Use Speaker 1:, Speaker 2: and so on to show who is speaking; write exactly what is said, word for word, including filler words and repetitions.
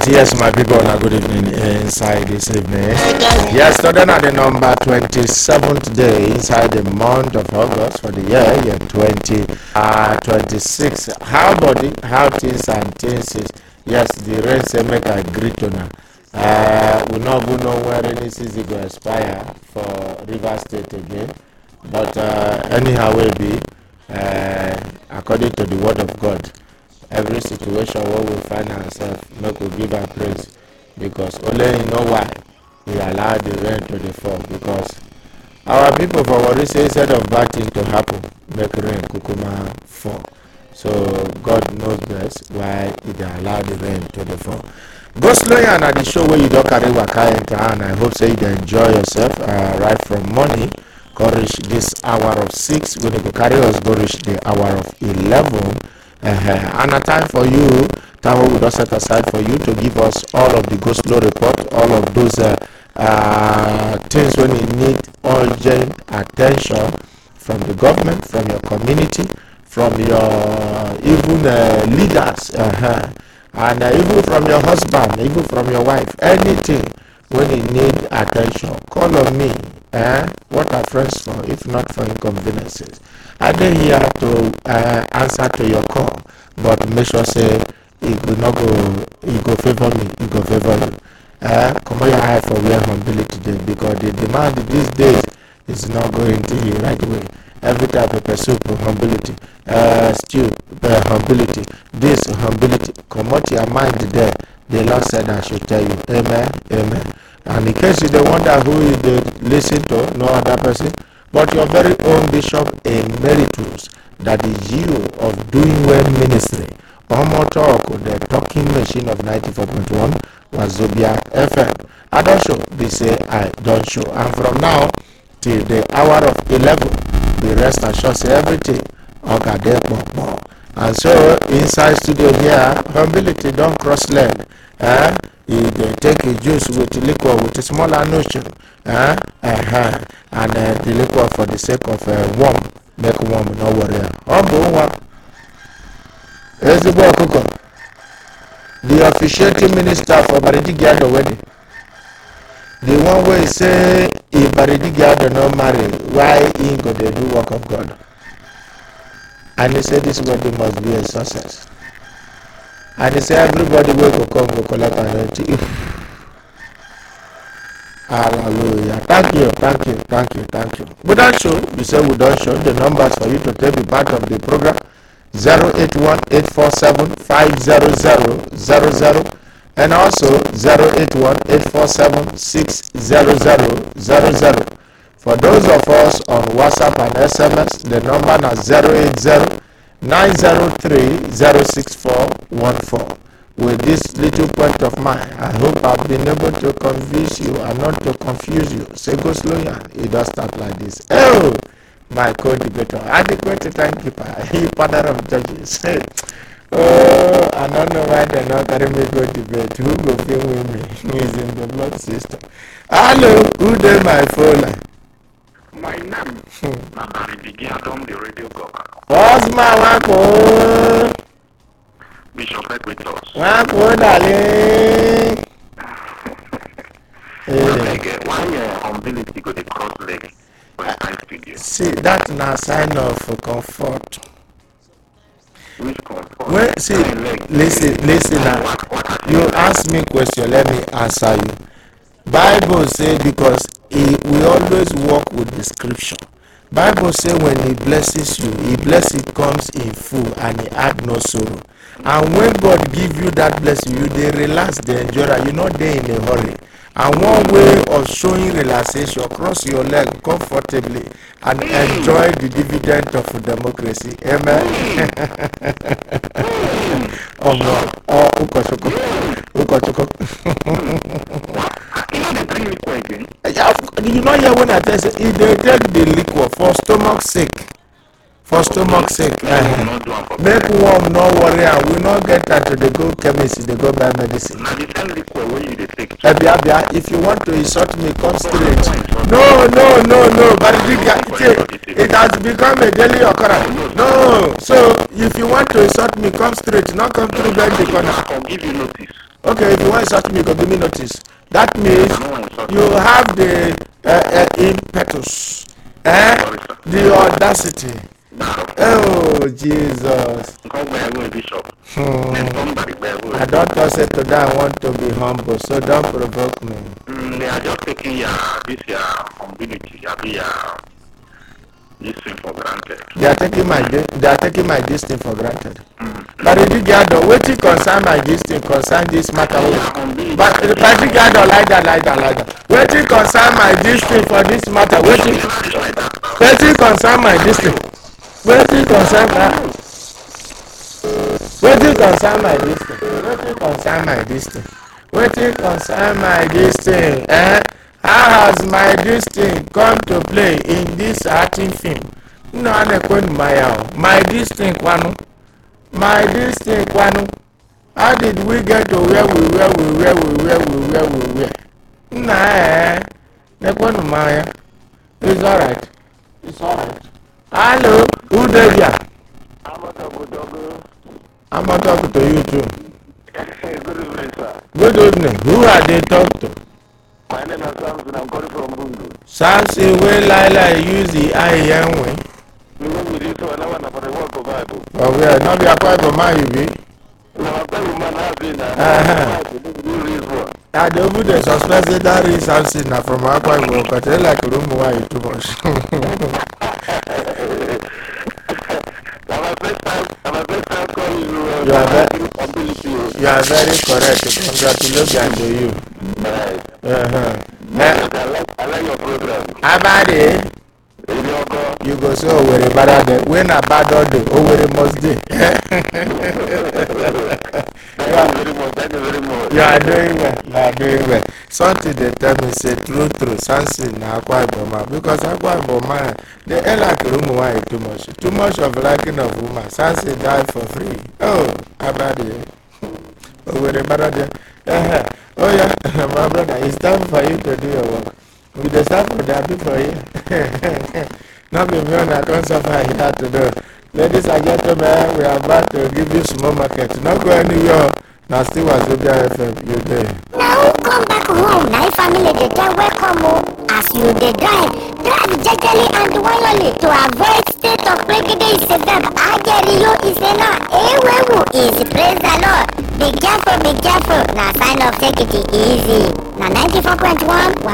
Speaker 1: yes, my people, now good evening inside this evening. Yes, today at the number twenty-seventh day inside the month of August for the year, year twenty twenty-six. How body, how things and things is. Yes, the rain say make I greet on her. Uh, we not go know where any season go expire for River State again. But uh, anyhow will be, uh, according to the word of God, every situation where we find ourselves, make we give our praise, because only you know why we allow the rain to the fall. Because our people for what we say, instead of bad thing to happen, make rain kukuma fall. So God knows best why He allow the rain to the fall. Go slow and at the show where you don't carry waka enter, and I hope so you enjoy yourself uh, right from morning. Go reach this hour of six. When you go carry us, go reach the hour of eleven. Uh-huh. And a time for you, time we don't set aside for you to give us all of the go slow report, all of those uh, uh, things when you need urgent attention from the government, from your community, from your even uh, leaders, uh-huh. and uh, even from your husband, even from your wife, anything when you need attention, call on me. Eh? What are friends for if not for inconveniences? I didn't here to uh, answer to your call, but make sure say it will not go, it go favor me, it go favor you. Uh, come on your eye for where humility today, because the demand these days is not going to the right way. Every type of pursuit humility, uh, stew, uh, humility, this humility, come out your mind there. The Lord said I should tell you, amen, amen. And in case you don't wonder who you did listen to, no other person, but your very own Bishop Emeritus, that is you of Doing Well Ministry. Omo Talk, the talking machine of ninety-four point one, Wazobia F M. I don't show, they say I don't show. And from now till the hour of eleven, we rest assured say everything. Okay, there, more. And so, inside studio here, humility don't cross lane. Eh? You take a juice with liquor with a smaller notion. Eh? Uh-huh. And uh, the liquor for the sake of uh, warm. Make warm, no worry. Oh, the officiating minister for Baridi Gado wedding. The one way say if Baridi Gado not marry, why he go to do work of God? And he said this wedding must be a success. And he said everybody will go come go collect anointing. Hallelujah. Thank you, thank you, thank you, thank you. We don't show, we say we don't show the numbers for you to take a part of the program. zero eight one eight four seven five zero zero zero zero and also zero eight one eight four seven six zero zero zero zero. For those of us on WhatsApp and S M S, the number is zero eight zero nine zero three zero six four one four. With this little point of mine, I hope I've been able to convince you and not to confuse you. Say go slow, it does start like this. Oh, my co-debater, adequate timekeeper, he partner of judges. Oh, I don't know why they're not carrying me go debate. Who go feel with me? He is in the blood system. Hello, who did my phone?
Speaker 2: My name is Baridi Adam, the radio governor.
Speaker 1: What's my wako?
Speaker 2: Bishop Equitos.
Speaker 1: Wako, darling.
Speaker 2: Hey. Why your humility go the cross leg when I studio?
Speaker 1: See, that's a sign of comfort.
Speaker 2: Which comfort?
Speaker 1: Well, see, listen, listen now. You ask me question, let me answer you. Bible say because he, we always walk with the scripture. Bible say when he blesses you, he blessing comes in full and he add no sorrow. And when God give you that blessing, you they relax, they enjoy it. You're not there in a hurry. And one way of showing relaxation, cross your leg comfortably and enjoy the dividend of democracy. Amen. Oh no. Oh, ukosoko. Ukosoko. You know here when I tell you, if they take the liquor for stomach sake, for stomach sake, uh, make warm, no worry, and we not get that to the go chemist, they go buy medicine. If you want to insult me, come straight. No, no, no, no, but it, it has become a daily occurrence. No, so if you want to insult me, come straight, not come through bend the corner. Okay, if you want to insult me, you can give me notice. That means you have the uh, uh, impetus, eh? The audacity. Oh, Jesus. Hmm. I don't trust it today. I want to be humble, so don't provoke me.
Speaker 2: Mm, they are just taking your, this your humility, your, this thing for granted.
Speaker 1: They are taking my they are taking my this thing for granted.
Speaker 2: Mm.
Speaker 1: But the Gado, waiting concern my this thing, concern this matter. But the party Gado like that, like that, like that. Waiting concern my this thing for this matter. Waiting, waiting concern my this thing. Waiting concern my. Waiting concern my this thing. Waiting concern my this thing. Waiting concern my this thing. Eh? How has my this thing come to play in this acting film? No, I don't my my this thing, Kwanu. My this thing, Kwanu. How did we get to where we were, we were, we were, we were, we were? Nah, eh? Nekonu Maya. It's alright. It's alright. Hello, who there here? I'm not talking to you too.
Speaker 2: Good evening, sir.
Speaker 1: Good evening. Who are they talking to?
Speaker 2: My name is Samson. I'm calling from Bundu.
Speaker 1: Samson, where Lila use the I am way.
Speaker 2: You know me, this one, I want to work for Bible.
Speaker 1: Oh, we are not be quite for my U V.
Speaker 2: No, I'm telling you, man, I've been
Speaker 1: Uh-huh. I don't put the suspect that is Samson from our quite work, but they like room why you too much. You are very, you are very correct. Congratulations to you.
Speaker 2: Right.
Speaker 1: Uh-huh.
Speaker 2: I like, I like your program.
Speaker 1: Abadi, you go so very bad at when a bad order, oh, very must do. You are doing well. You are doing well. Something they tell me say true, true. Something na Akwa Ibom, because Akwa Ibom, they like room why too much. Too much of liking of woman. Something die for free. Oh, Abadi. Oh, very bad at uh-huh. Oh yeah, my brother, it's time for you to do your work. We just start for that before you. Not be me on a concert here to do. Ladies and gentlemen, we are about to give you small market. Not go anywhere. Now still was with the F M, you there.
Speaker 3: Now come back home. Now family they tell welcome home. As you they drive, drive gently and wisely to avoid state of prejudice. Is that Agerio is a no. Ewewu is praise the Lord. Be careful, be careful. Now sign of take it easy. Now ninety-four point one.